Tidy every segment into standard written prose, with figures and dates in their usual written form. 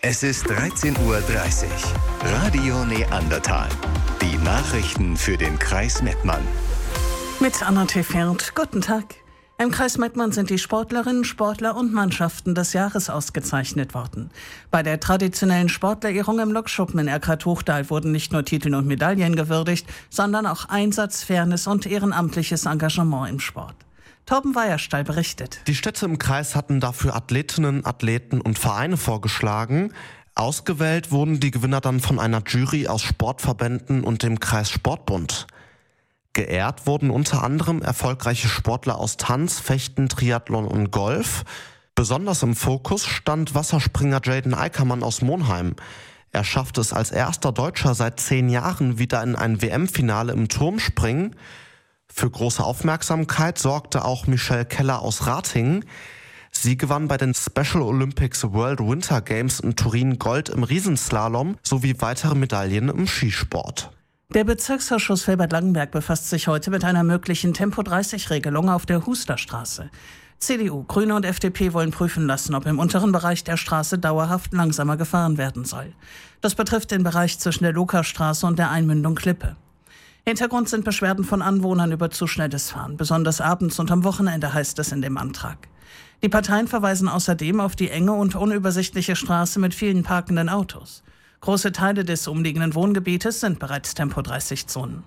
Es ist 13:30 Uhr. Radio Neandertal. Die Nachrichten für den Kreis Mettmann. Mit Anna Tefert. Guten Tag. Im Kreis Mettmann sind die Sportlerinnen, Sportler und Mannschaften des Jahres ausgezeichnet worden. Bei der traditionellen Sportlerehrung im Lokschuppen in Erkrath-Hochdahl wurden nicht nur Titel und Medaillen gewürdigt, sondern auch Einsatz, Fairness und ehrenamtliches Engagement im Sport. Torben Weierstall berichtet. Die Städte im Kreis hatten dafür Athletinnen, Athleten und Vereine vorgeschlagen. Ausgewählt wurden die Gewinner dann von einer Jury aus Sportverbänden und dem Kreissportbund. Geehrt wurden unter anderem erfolgreiche Sportler aus Tanz, Fechten, Triathlon und Golf. Besonders im Fokus stand Wasserspringer Jaden Eickermann aus Monheim. Er schaffte es als erster Deutscher seit 10 Jahren wieder in ein WM-Finale im Turmspringen. Für große Aufmerksamkeit sorgte auch Michelle Keller aus Ratingen. Sie gewann bei den Special Olympics World Winter Games in Turin Gold im Riesenslalom sowie weitere Medaillen im Skisport. Der Bezirksausschuss Vilbert-Langenberg befasst sich heute mit einer möglichen Tempo-30-Regelung auf der Husterstraße. CDU, Grüne und FDP wollen prüfen lassen, ob im unteren Bereich der Straße dauerhaft langsamer gefahren werden soll. Das betrifft den Bereich zwischen der Lukastraße und der Einmündung Klippe. Hintergrund sind Beschwerden von Anwohnern über zu schnelles Fahren, besonders abends und am Wochenende, heißt es in dem Antrag. Die Parteien verweisen außerdem auf die enge und unübersichtliche Straße mit vielen parkenden Autos. Große Teile des umliegenden Wohngebietes sind bereits Tempo-30-Zonen.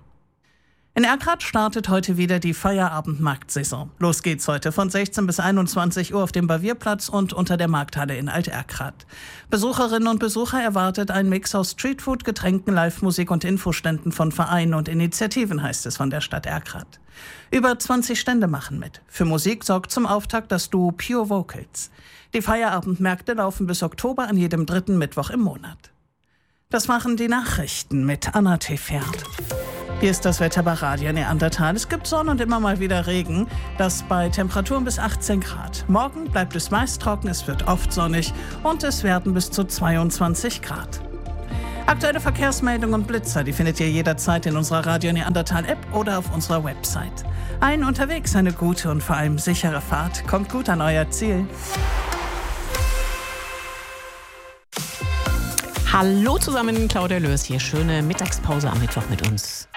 In Erkrath startet heute wieder die Feierabendmarktsaison. Los geht's heute von 16 bis 21 Uhr auf dem Bavierplatz und unter der Markthalle in Alt-Erkrath. Besucherinnen und Besucher erwartet ein Mix aus Streetfood, Getränken, Live-Musik und Infoständen von Vereinen und Initiativen, heißt es von der Stadt Erkrath. Über 20 Stände machen mit. Für Musik sorgt zum Auftakt das Duo Pure Vocals. Die Feierabendmärkte laufen bis Oktober an jedem 3. Mittwoch im Monat. Das machen die Nachrichten mit Anna Tefert. Hier ist das Wetter bei Radio Neandertal. Es gibt Sonne und immer mal wieder Regen. Das bei Temperaturen bis 18 Grad. Morgen bleibt es meist trocken, es wird oft sonnig und es werden bis zu 22 Grad. Aktuelle Verkehrsmeldungen und Blitzer, die findet ihr jederzeit in unserer Radio Neandertal App oder auf unserer Website. Allen unterwegs eine gute und vor allem sichere Fahrt. Kommt gut an euer Ziel. Hallo zusammen, Claudia Lörs hier. Schöne Mittagspause am Mittwoch mit uns.